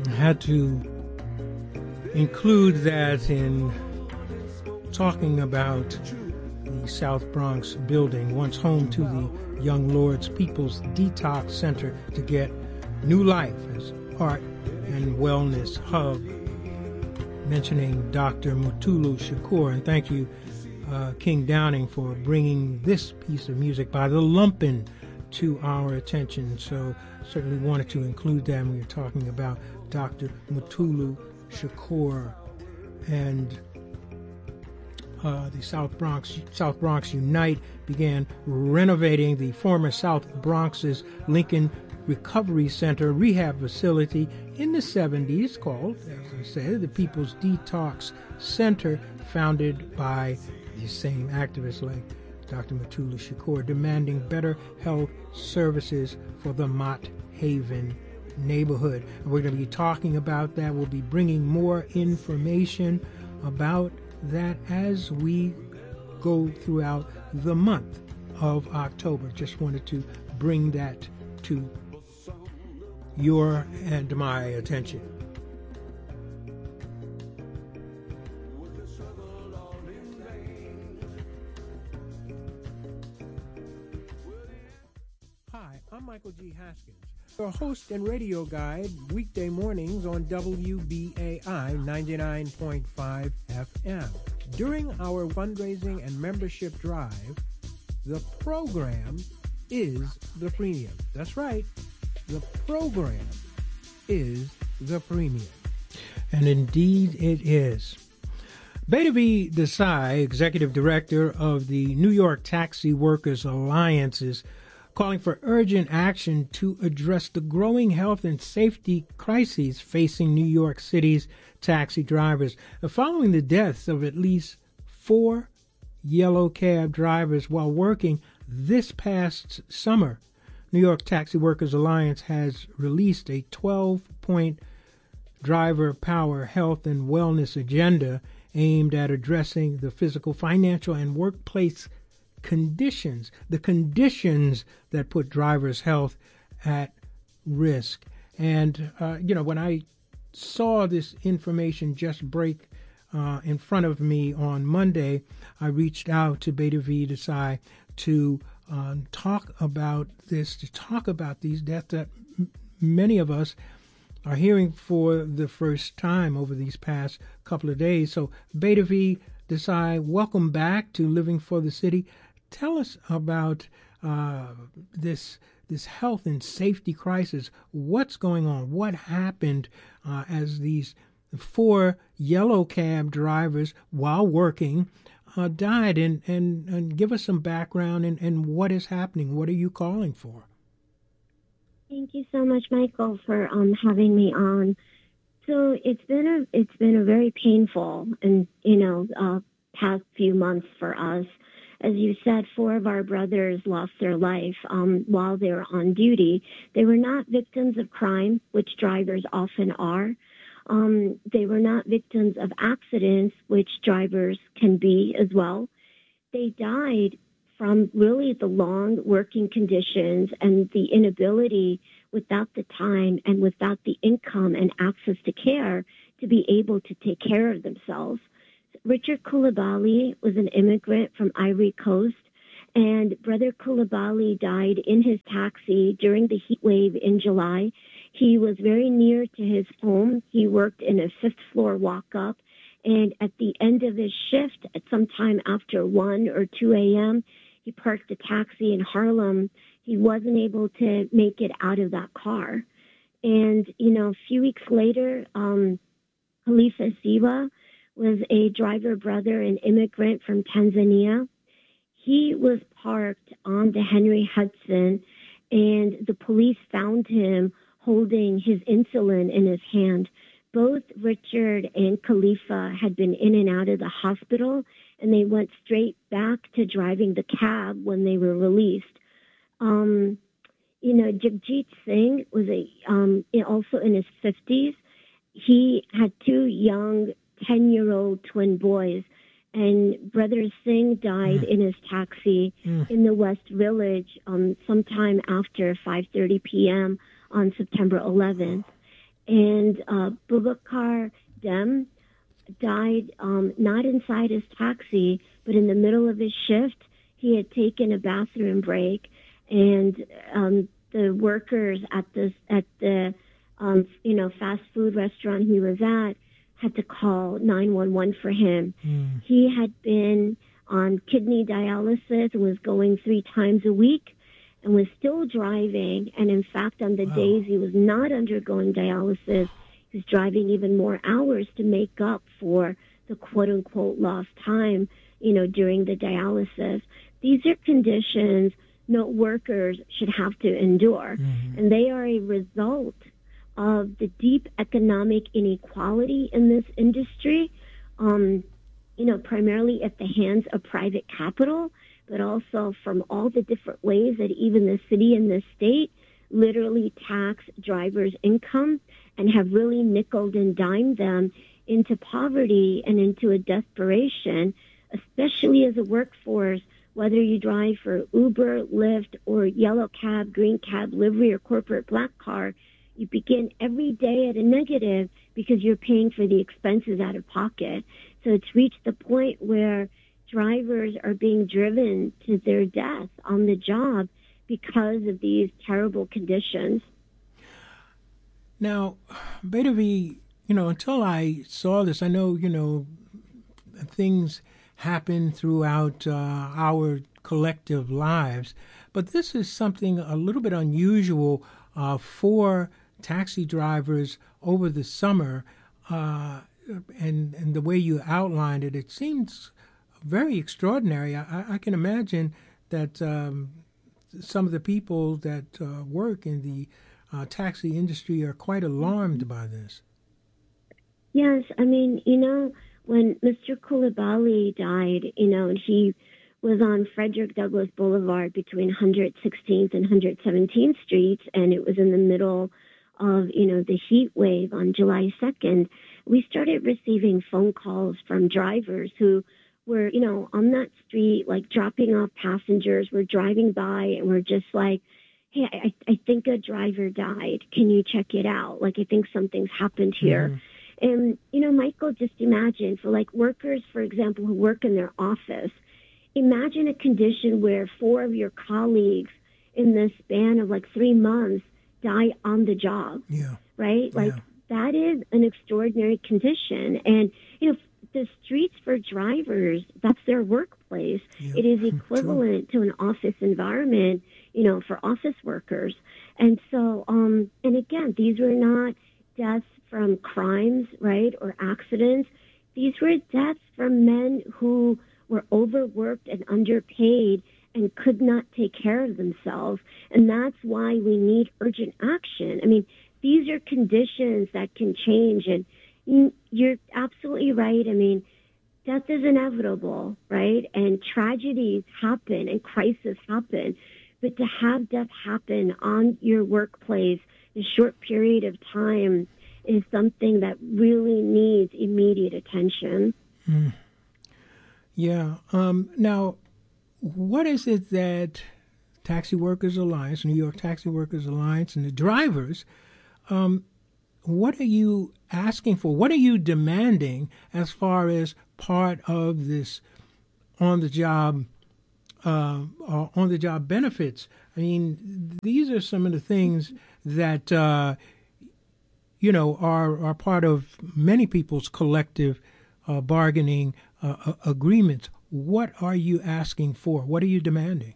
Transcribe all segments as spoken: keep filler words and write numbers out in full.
had to include that in talking about the South Bronx building, once home to the Young Lords People's Detox Center, to get new life as art and wellness hub, mentioning Doctor Mutulu Shakur. And thank you, uh, King Downing, for bringing this piece of music by the Lumpin' to our attention. So certainly wanted to include that when we were talking about Doctor Mutulu Shakur. And uh, the South Bronx South Bronx Unite began renovating the former South Bronx's Lincoln Recovery Center rehab facility in the seventies, called, as I said, the People's Detox Center, founded by the same activists like Doctor Mutulu Shakur, demanding better health services for the Mott Haven neighborhood. And we're going to be talking about that. We'll be bringing more information about that as we go throughout the month of October. Just wanted to bring that to your and my attention. Hi, I'm Michael G. Haskins, your host and radio guide, weekday mornings on W B A I ninety-nine point five F M. During our fundraising and membership drive, the program is the premium. That's right. The program is the premium. And indeed it is. Betavi Desai, Executive Director of the New York Taxi Workers Alliance, is calling for urgent action to address the growing health and safety crises facing New York City's taxi drivers. Following the deaths of at least four yellow cab drivers while working this past summer, New York Taxi Workers Alliance has released a twelve-point driver power health and wellness agenda aimed at addressing the physical, financial, and workplace conditions, the conditions that put drivers' health at risk. And, uh, you know, when I saw this information just break uh, in front of me on Monday, I reached out to Betavi Desai to Um, talk about this, to talk about these deaths that m- many of us are hearing for the first time over these past couple of days. So, Betavi Desai, welcome back to Living for the City. Tell us about uh, this this health and safety crisis. What's going on? What happened uh, as these four yellow cab drivers, while working, Uh, died, and, and, and give us some background and, and what is happening. What are you calling for? Thank you so much, Michael, for um, having me on. So it's been a it's been a very painful and you know uh, past few months for us. As you said, four of our brothers lost their life um, while they were on duty. They were not victims of crime, which drivers often are. Um, they were not victims of accidents, which drivers can be as well. They died from really the long working conditions and the inability, without the time and without the income and access to care, to be able to take care of themselves. Richard Coulibaly was an immigrant from Ivory Coast, and Brother Coulibaly died in his taxi during the heat wave in July. He was very near to his home. He worked in a fifth floor walk-up, and at the end of his shift, at some time after one or two a.m., he parked a taxi in Harlem. He wasn't able to make it out of that car. And, you know, a few weeks later, um, Khalifa Siwa was a driver brother, an immigrant from Tanzania. He was parked on the Henry Hudson, and the police found him holding his insulin in his hand. Both Richard and Khalifa had been in and out of the hospital, and they went straight back to driving the cab when they were released. Um, you know, Jagjit Singh was a um, also in his fifties. He had two young ten-year-old twin boys, and Brother Singh died mm. in his taxi mm. in the West Village um, sometime after five thirty p.m. on September eleventh. And uh, Boubacar Dem died um, not inside his taxi, but in the middle of his shift. He had taken a bathroom break, and um, the workers at the at the um, you know fast food restaurant he was at had to call nine one one for him. Mm. He had been on kidney dialysis and was going three times a week, and was still driving. And in fact, on the wow. days he was not undergoing dialysis, he was driving even more hours to make up for the quote-unquote lost time, you know, during the dialysis. These are conditions no workers should have to endure. Mm-hmm. And they are a result of the deep economic inequality in this industry, um, you know, primarily at the hands of private capital, but also from all the different ways that even the city and the state literally tax drivers' income and have really nickeled and dimed them into poverty and into a desperation, especially as a workforce, whether you drive for Uber, Lyft, or yellow cab, green cab, livery, or corporate black car, you begin every day at a negative because you're paying for the expenses out of pocket. So it's reached the point where drivers are being driven to their death on the job because of these terrible conditions. Now, Bedavi, you know, until I saw this, I know, you know, things happen throughout uh, our collective lives, but this is something a little bit unusual uh, for taxi drivers over the summer, uh, and, and the way you outlined it, it seems very extraordinary. I, I can imagine that um, some of the people that uh, work in the uh, taxi industry are quite alarmed by this. Yes, I mean, you know, when Mister Coulibaly died, you know, and he was on Frederick Douglass Boulevard between one hundred sixteenth and one hundred seventeenth Streets, and it was in the middle of, you know, the heat wave on July second, we started receiving phone calls from drivers who were, you know, on that street, like dropping off passengers. We're driving by and we're just like, hey, I, I think a driver died. Can you check it out? Like, I think something's happened here. Mm-hmm. And, you know, Michael, just imagine for like workers, for example, who work in their office, imagine a condition where four of your colleagues in the span of like three months die on the job. Yeah. Right? Like, yeah. that is an extraordinary condition. And, you know, the streets for drivers, that's their workplace. Yeah. It is equivalent True. to an office environment, you know, for office workers. And so, um, and again, these were not deaths from crimes, right, or accidents. These were deaths from men who were overworked and underpaid and could not take care of themselves. And that's why we need urgent action. I mean, these are conditions that can change. And you're absolutely right. I mean, death is inevitable, right? And tragedies happen and crises happen. But to have death happen on your workplace in a short period of time is something that really needs immediate attention. Mm. Yeah. Um, now, what is it that Taxi Workers Alliance, New York Taxi Workers Alliance, and the drivers, um, what are you asking for? What are you demanding as far as part of this on-the-job uh, uh, on-the-job benefits? I mean, these are some of the things that uh, you know are are part of many people's collective uh, bargaining uh, agreements. What are you asking for? What are you demanding?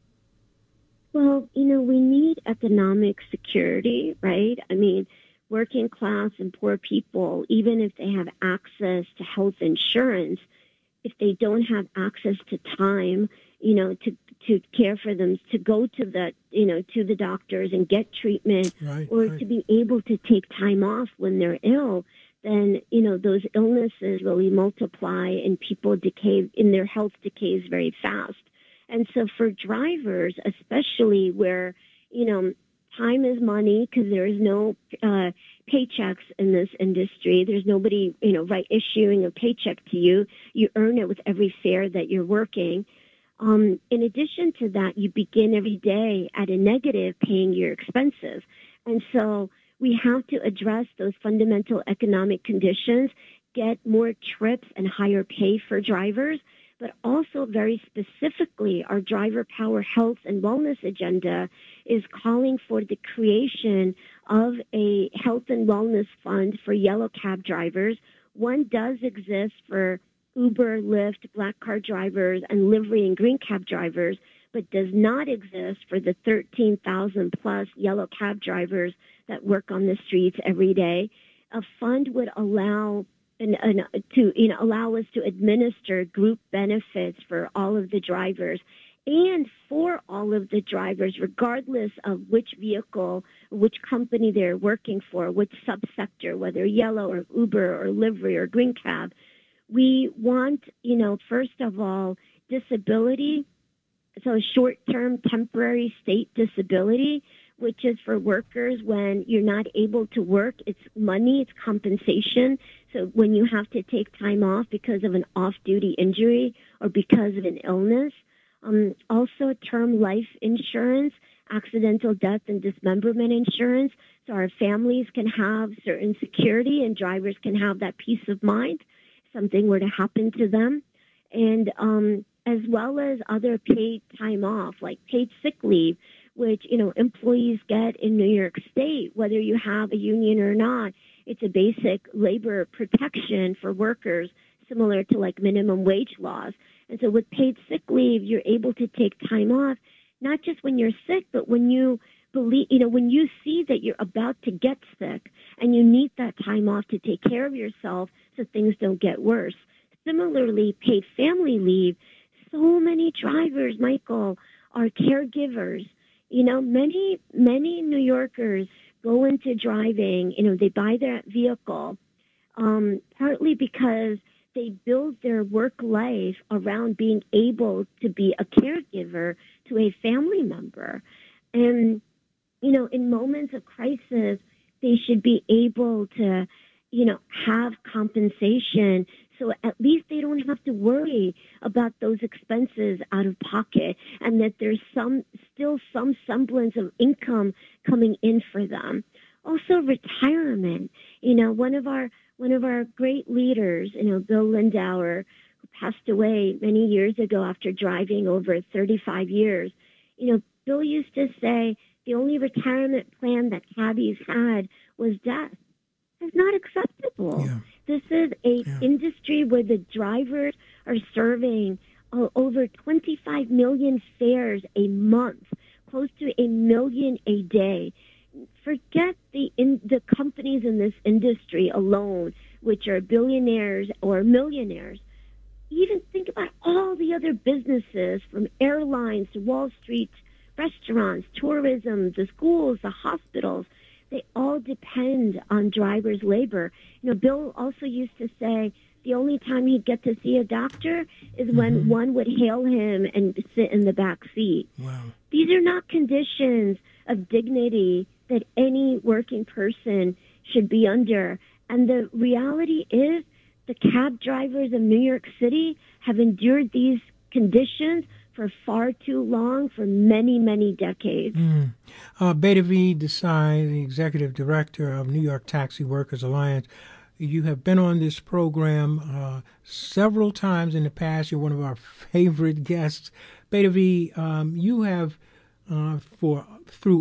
Well, you know, we need economic security, right? I mean, working class and poor people, even if they have access to health insurance, if they don't have access to time, you know, to, to care for them, to go to the, you know, to the doctors and get treatment, right, or right. to be able to take time off when they're ill, then, you know, those illnesses really multiply and people decay, and their health decays very fast. And so for drivers, especially where, you know, time is money because there is no uh, paychecks in this industry. There's nobody, you know, right, issuing a paycheck to you. You earn it with every fare that you're working. Um, in addition to that, you begin every day at a negative paying your expenses. And so we have to address those fundamental economic conditions, get more trips and higher pay for drivers, but also very specifically, our driver power health and wellness agenda is calling for the creation of a health and wellness fund for yellow cab drivers. One does exist for Uber, Lyft, black car drivers, and livery and green cab drivers, but does not exist for the thirteen thousand plus yellow cab drivers that work on the streets every day. A fund would allow and, and to you know allow us to administer group benefits for all of the drivers and for all of the drivers, regardless of which vehicle, which company they're working for, which subsector, whether yellow or Uber or livery or green cab. We want, you know, first of all, disability, so short-term temporary state disability, which is for workers when you're not able to work. It's money, it's compensation. So when you have to take time off because of an off-duty injury or because of an illness. Um, also, term life insurance, accidental death and dismemberment insurance. So our families can have certain security and drivers can have that peace of mind if something were to happen to them. And um, as well as other paid time off, like paid sick leave, which, you know, employees get in New York State, whether you have a union or not. It's a basic labor protection for workers, similar to like minimum wage laws. And so with paid sick leave, you're able to take time off, not just when you're sick, but when you believe, you know, when you see that you're about to get sick and you need that time off to take care of yourself so things don't get worse. Similarly, paid family leave, so many drivers, Michael, are caregivers. You know, many, many New Yorkers go into driving, you know, they buy their vehicle um, partly because they build their work life around being able to be a caregiver to a family member. And, you know, in moments of crisis, they should be able to, you know, have compensation so at least they don't have to worry about those expenses out of pocket and that there's some still some semblance of income coming in for them. Also retirement. You know, one of our one of our great leaders, you know, Bill Lindauer, who passed away many years ago after driving over thirty-five years, you know, Bill used to say the only retirement plan that cabbies had was death. It's not acceptable. Yeah. This is a Yeah. industry where the drivers are serving uh, over twenty-five million fares a month, close to a million a day. Forget the in, the companies in this industry alone, which are billionaires or millionaires. Even think about all the other businesses, from airlines to Wall Street, restaurants, tourism, the schools, the hospitals. They all depend on drivers' labor. You know, Bill also used to say the only time he'd get to see a doctor is when Mm-hmm. one would hail him and sit in the back seat. Wow. These are not conditions of dignity that any working person should be under. And the reality is the cab drivers of New York City have endured these conditions for far too long, for many, many decades. Mm. Uh, Beta-V Desai, the Executive Director of New York Taxi Workers Alliance, you have been on this program uh, several times in the past. You're one of our favorite guests. Beta-V, um, you have, uh, for through